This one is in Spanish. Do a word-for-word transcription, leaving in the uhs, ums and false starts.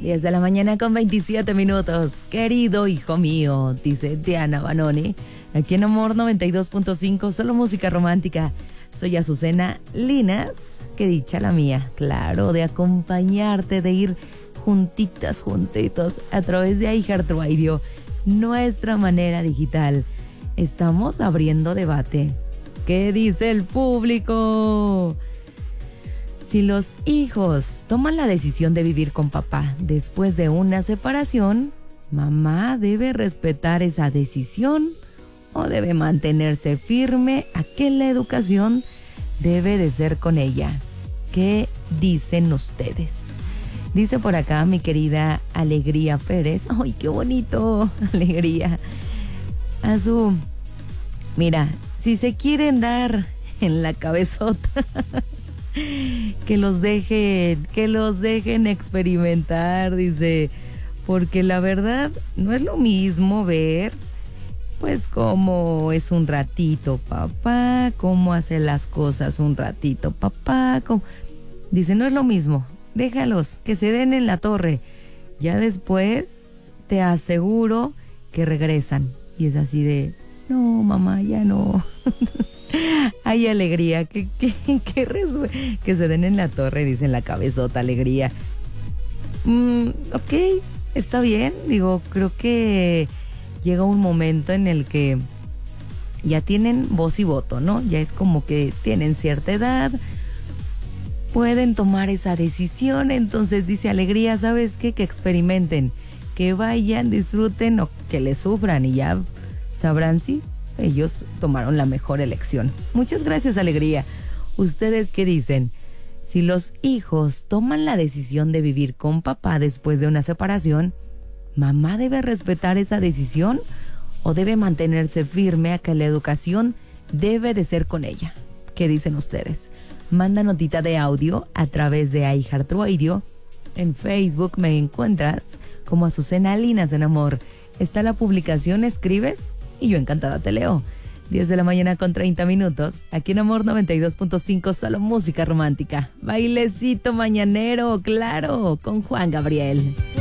diez de la mañana con veintisiete minutos. Querido hijo mío, dice Diana Banoni, aquí en Amor noventa y dos punto cinco, solo música romántica. Soy Azucena Linas, que dicha la mía, claro, de acompañarte, de ir juntitas, juntitos, a través de iHeartRadio, nuestra manera digital. Estamos abriendo debate. ¿Qué dice el público? Si los hijos toman la decisión de vivir con papá después de una separación, mamá debe respetar esa decisión o debe mantenerse firme a que la educación debe de ser con ella. ¿Qué dicen ustedes? Dice por acá mi querida Alegría Pérez. ¡Ay, qué bonito! Alegría. Azul, mira, si se quieren dar en la cabezota, que los dejen, que los dejen experimentar, dice, porque la verdad no es lo mismo ver, pues cómo es un ratito papá, cómo hace las cosas un ratito papá, cómo... dice, no es lo mismo, déjalos, que se den en la torre, ya después te aseguro que regresan, y es así de, no mamá, ya no. Hay alegría, que, que, que, resu- que se den en la torre, dicen la cabezota, Alegría. Mm, ok, está bien, digo, creo que llega un momento en el que ya tienen voz y voto, ¿no? Ya es como que tienen cierta edad, pueden tomar esa decisión, entonces dice Alegría, ¿sabes qué? Que experimenten, que vayan, disfruten o que le sufran y ya sabrán si ellos tomaron la mejor elección. Muchas gracias, Alegría. ¿Ustedes qué dicen? Si los hijos toman la decisión de vivir con papá después de una separación, ¿mamá debe respetar esa decisión o debe mantenerse firme a que la educación debe de ser con ella? ¿Qué dicen ustedes? Manda notita de audio a través de iHeartRadio. En Facebook me encuentras como Azucena Linas en Amor. Está la publicación, escribes y yo encantada te leo. diez de la mañana con treinta minutos. Aquí en Amor noventa y dos punto cinco, solo música romántica. Bailecito mañanero, claro, con Juan Gabriel.